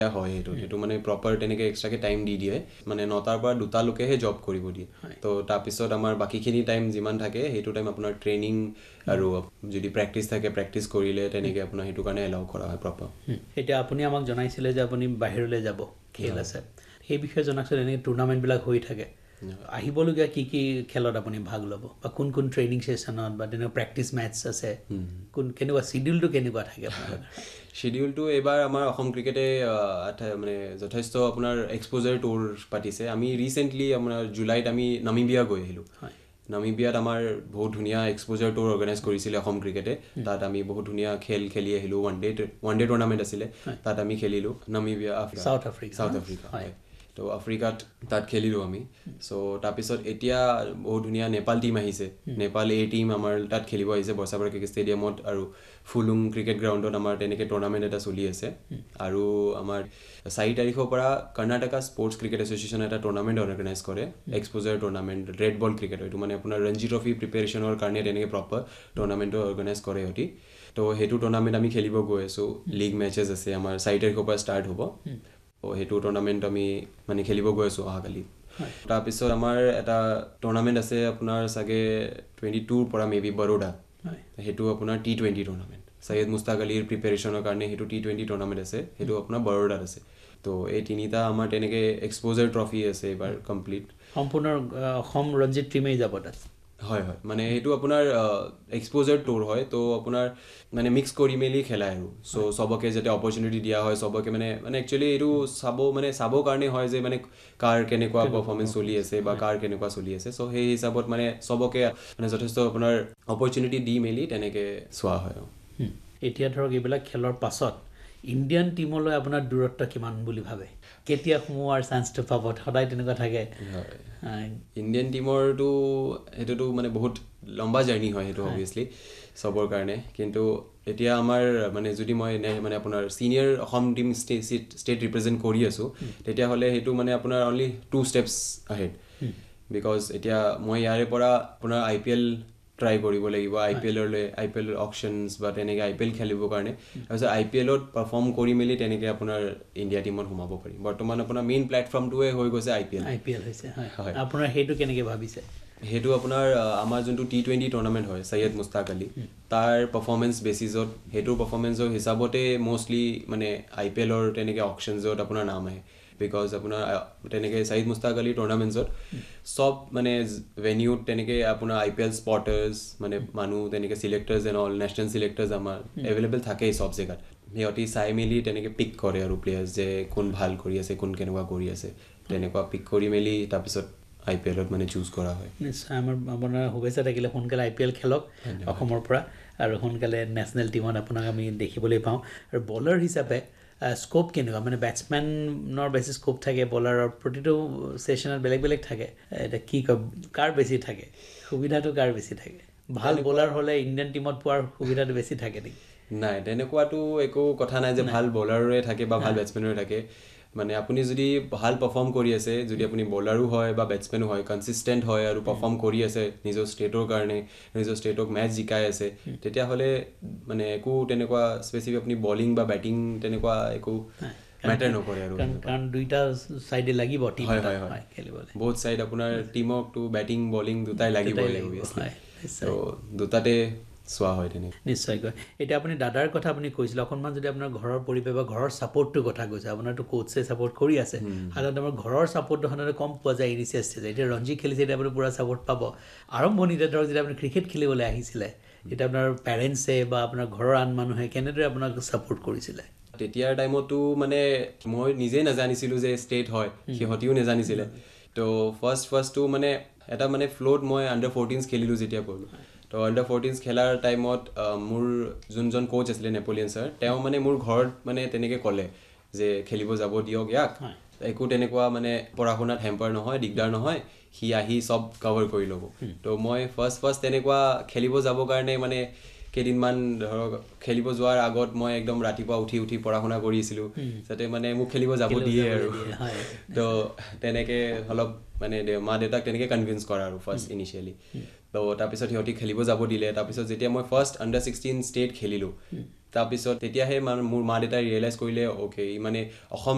হয় সেইটো মানে প্ৰপাৰ তেনেকৈ এক্সট্ৰাকৈ টাইম দি দিয়ে মানে 9টাৰ পৰা 2টা লৈকেহে জব কৰিব দিয়ে তো তাৰপিছত আমাৰ বাকীখিনি টাইম যিমান থাকে সেইটো টাইম আপোনাৰ ট্ৰেইনিং আৰু যদি প্ৰেক্টিছ থাকে প্ৰেক্টিছ কৰিলে তেনেকৈ আপোনাৰ সেইটো কাৰণে এলাউ কৰা হয় প্ৰপাৰ এতিয়া আপুনি আমাক জনাইছিলে যে আপুনি বাহিৰলৈ যাব খেল আছে সেই বিষয়ে জনাকচোন এনেকৈ টুৰ্ণামেণ্টবিলাক হৈ থাকে আহিবলগীয়া কি কি খেলত আপুনি ভাগ ল'ব বা কোন কোন ট্ৰেইনিং ছেশ্যনত বা তেনেকুৱা প্ৰেক্টিছ মেটছ আছে কেনেকুৱা চিডিউলটো কেনেকুৱা থাকে আপোনাৰ শিডিউলটো এইবাৰ আমাৰ অসম ক্ৰিকেটে মানে যথেষ্ট আপোনাৰ এক্সপ'জাৰ টুৰ পাতিছে আমি ৰিচেণ্টলি আপোনাৰ জুলাইত আমি নামিবিয়া গৈ আহিলোঁ নামিবিয়াত আমাৰ বহুত ধুনীয়া এক্সপ'জাৰ টুৰ অৰ্গেনাইজ কৰিছিলে অসম ক্ৰিকেটে তাত আমি বহুত ধুনীয়া খেল খেলি আহিলোঁ ওৱান ডে টুৰ্ণামেণ্ট আছিলে তাত আমি খেলিলোঁ নামিবিয়া চাউথ আফ্ৰিকা হয় তো আফ্ৰিকাত তাত খেলিলোঁ আমি চ' তাৰপিছত এতিয়া বহুত ধুনীয়া নেপাল টীম আহিছে নেপাল টীম আমাৰ তাত খেলিব আহিছে বৰ্ষাপাৰা ক্ৰিকেট ষ্টেডিয়ামত আৰু ফুলুং ক্ৰিকেট গ্ৰাউণ্ডত আমাৰ তেনেকৈ টুৰ্ণামেণ্ট এটা চলি আছে আৰু আমাৰ 4 তাৰিখৰ পৰা কৰ্ণাটকা স্পৰ্টছ ক্ৰিকেট এছ'চিয়েশ্যনে এটা টুৰ্ণামেণ্ট অৰ্গেনাইজ কৰে exposure tournament red ball cricket এইটো মানে আপোনাৰ ৰঞ্জি ট্ৰফি প্ৰিপেৰেশ্যনৰ কাৰণে তেনেকৈ প্ৰপাৰ টুৰ্ণামেণ্টটো অৰ্গেনাইজ কৰে সিহঁতি তো সেইটো টুৰ্ণামেণ্ট আমি খেলিব গৈ আছোঁ লীগ মেচেছ আছে আমাৰ 4 তাৰিখৰ পৰা ষ্টাৰ্ট হ'ব সেইটো টুৰ্ণামেণ্ট আমি মানে খেলিব গৈ আছোঁ অহাকালি তাৰপিছত আমাৰ এটা টুৰ্ণামেণ্ট আছে আপোনাৰ চাগে 22ৰ পৰা মেবি বৰোডা সেইটো আপোনাৰ T20 টুৰ্ণামেণ্ট সৈয়দ মুস্তাক আলীৰ প্ৰিপেৰেশ্যনৰ কাৰণে সেইটো T20 টুৰ্ণামেণ্ট আছে সেইটো আপোনাৰ বৰোডাত আছে তো এই তিনিটা আমাৰ তেনেকৈ এক্সপ'জাৰ ট্ৰফি আছে এইবাৰ কমপ্লিট সম্পূৰ্ণ অসম ৰঞ্জিত টীমেই যাব তাত হয় মানে সেইটো আপোনাৰ এক্সপ'জাৰ টুৰ হয় তো আপোনাৰ মানে মিক্স কৰি মেলি খেলায় আৰু চ' চবকে যাতে অপৰচুনিটি দিয়া হয় চবকে মানে একচুৱেলি এইটো চাবৰ কাৰণে হয় যে মানে কাৰ কেনেকুৱা পাৰফৰ্মেঞ্চ চলি আছে বা কাৰ কেনেকুৱা চলি আছে চ' সেই হিচাপত মানে চবকে মানে যথেষ্ট আপোনাৰ অপৰচুনিটি দি মেলি তেনেকৈ চোৱা হয় এতিয়া ধৰক এইবিলাক খেলৰ পাছত ইণ্ডিয়ান টীমলৈ আপোনাৰ দূৰত্ব কিমান বুলি ভাবে কেতিয়া সোমোৱাৰ চান্সটো পাব সদায় তেনেকুৱা থাকে ইণ্ডিয়ান টীমৰটো সেইটোতো মানে বহুত লম্বা জাৰ্ণি হয় সেইটো অবভিয়াছলি চবৰ কাৰণে কিন্তু এতিয়া আমাৰ মানে যদি মই মানে আপোনাৰ senior Assam team state represent কৰি আছোঁ তেতিয়াহ'লে সেইটো মানে আপোনাৰ অনলি 2 steps ahead বিকজ এতিয়া মই ইয়াৰে পৰা আপোনাৰ IPL ট্ৰাই কৰিব লাগিব IPL অকশ্যনছ বা তেনেকৈ IPL খেলিবৰ কাৰণে তাৰপিছত IPLত পাৰফৰ্ম কৰি মেলি তেনেকৈ আপোনাৰ ইণ্ডিয়া টীমত সোমাব পাৰি বৰ্তমান আপোনাৰ মেইন প্লেটফৰ্মটোৱে হৈ গৈছে IPL হৈছে হয় আপোনাৰ সেইটো কেনেকৈ ভাবিছে সেইটো আপোনাৰ আমাৰ যোনটো T20 টুৰ্ণামেণ্ট হয় সৈয়দ মুস্তাক আলী তাৰ পাৰফৰ্মেঞ্চ বেচিছত সেইটো পাৰফৰ্মেঞ্চৰ হিচাপতে মষ্টলি মানে IPLৰ তেনেকৈ অকশ্যনছত আপোনাৰ নাম আহে বিকজ আপোনাৰ তেনেকৈ সৈয়দ মুস্তাক আলী টুৰ্ণামেণ্টছত চব মানে ভেনিউত তেনেকৈ আপোনাৰ IPL স্পটাৰ্ছ মানে মানুহ তেনেকৈ চিলেক্টাৰ্ছ এণ্ড অল নেশ্যনেল চিলেক্টাৰ্ছ আমাৰ এভেইলেবল থাকেই চব জেগাত সিহঁতি চাই মেলি তেনেকৈ পিক কৰে আৰু প্লেয়াৰ্ছ যে কোন ভাল কৰি আছে কোন কেনেকুৱা কৰি আছে তেনেকুৱা পিক কৰি মেলি তাৰপিছত IPLত মানে চুজ কৰা হয় নিশ্চয় আপোনাৰ শুভেচ্ছা থাকিলে সোনকালে IPL খেলক অসমৰ পৰা আৰু সোনকালে নেশ্যনেল টীমত আপোনাক আমি দেখিবলৈ পাওঁ আৰু বলাৰ হিচাপে স্কোপ কেনেকুৱা মানে বেটছমেনৰ বেছি স্কোপ থাকে বলাৰৰ প্ৰতিটো ছেশ্যনত বেলেগ থাকে এতিয়া কি কয় কাৰ বেছি থাকে সুবিধাটো কাৰ বেছি থাকে ভাল বলাৰ হ'লে ইণ্ডিয়ান টীমত পোৱাৰ সুবিধাটো বেছি থাকে নেকি নাই তেনেকুৱাতো একো কথা নাই যে ভাল বলাৰৰে থাকে বা ভাল বেটছমেনৰে থাকে মানে আপুনি যদি ভাল পাৰফৰ্ম কৰি আছে যদি আপুনি বলাৰো হয় বা বেটছমেনো হয় কনচিষ্টেণ্ট হয় আৰু পাৰফৰ্ম কৰি আছে নিজৰ ষ্টেটৰ কাৰণে নিজৰ ষ্টেটক মেচ জিকাই আছে তেতিয়াহ'লে মানে একো তেনেকুৱা স্পেচিফিক আপুনি বলিং বা বেটিং তেনেকুৱা একো মেটাৰ নকৰে আৰু কাৰণ দুইটা ছাইডে লাগিব টীম হয় খেলিবলৈ বহুত ছাইড আপোনাৰ টীমকটো বেটিং বলিং দুটাই লাগিবই ত' দুটাতে চোৱা হয় তেনেকৈ নিশ্চয়কৈ এতিয়া আপুনি দাদাৰ কথা আপুনি কৈছিলে অকণমান যদি আপোনাৰ ঘৰৰ পৰিৱেশ বা ঘৰৰ ছাপৰ্টটোৰ কথা কৈছে আপোনাৰতো কোচে ছাপৰ্ট কৰি আছে সাধাৰণতে আমাৰ ঘৰৰ ছাপৰ্টটো সাধাৰণতে কম পোৱা যায় ইনিচিয়েল ষ্টেজত এতিয়া ৰঞ্জী খেলিছে এতিয়া আপুনি পূৰা ছাপৰ্ট পাব আৰম্ভণিতে ধৰক যেতিয়া আপুনি ক্ৰিকেট খেলিবলৈ আহিছিলে এতিয়া আপোনাৰ পেৰেণ্টছে বা আপোনাৰ ঘৰৰ আন মানুহে কেনেদৰে আপোনাক ছাপৰ্ট কৰিছিলে তেতিয়াৰ টাইমতো মানে মই নিজেই নাজানিছিলোঁ যে ষ্টেট হয় সিহঁতিও নাজানিছিলে তো ফাৰ্ষ্টটো মানে এটা মানে ফ্ল'ত মই আণ্ডাৰ-14 খেলিলোঁ যেতিয়া কৰিলোঁ তো আণ্ডাৰ-14 খেলাৰ টাইমত মোৰ যোনজন কোচ আছিলে নেপলিয়ন ছাৰ তেওঁ মানে মোৰ ঘৰত মানে তেনেকৈ ক'লে যে খেলিব যাব দিয়ক ইয়াক একো তেনেকুৱা মানে পঢ়া শুনাত হেম্পাৰ নহয় দিগদাৰ নহয় সি আহি চব কভাৰ কৰি ল'ব তো মই ফাৰ্ষ্ট তেনেকুৱা খেলিব যাবৰ কাৰণে মানে কেইদিনমান ধৰক খেলিব যোৱাৰ আগত মই একদম ৰাতিপুৱা উঠি পঢ়া শুনা কৰি আছিলোঁ যাতে মানে মোক খেলিব যাব দিয়ে আৰু তো তেনেকৈ অলপ মানে মা দেউতাক তেনেকৈ কনভিন্স কৰা আৰু ফাৰ্ষ্ট ইনিচিয়েলি তো তাৰপিছত সিহঁতি খেলিব যাব দিলে তাৰপিছত যেতিয়া মই ফাৰ্ষ্ট আণ্ডাৰ-16 ষ্টেট খেলিলোঁ তাৰপিছত তেতিয়াহে মোৰ মা দেউতাই ৰিয়েলাইজ কৰিলে অ'কে মানে অসম